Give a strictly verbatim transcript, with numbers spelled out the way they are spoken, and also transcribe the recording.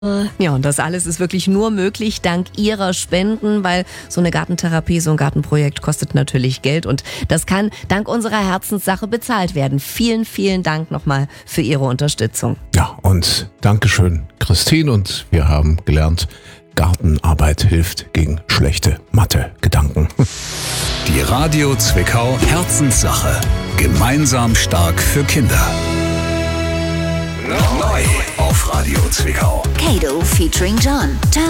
Ja, und das alles ist wirklich nur möglich dank Ihrer Spenden, weil so eine Gartentherapie, so ein Gartenprojekt kostet natürlich Geld und das kann dank unserer Herzenssache bezahlt werden. Vielen, vielen Dank nochmal für Ihre Unterstützung. Ja, und Dankeschön, Christine. Und wir haben gelernt, Gartenarbeit hilft gegen schlechte Mathe-Gedanken. Die Radio Zwickau Herzenssache. Gemeinsam stark für Kinder. Neu auf Radio Zwickau. Kato featuring John.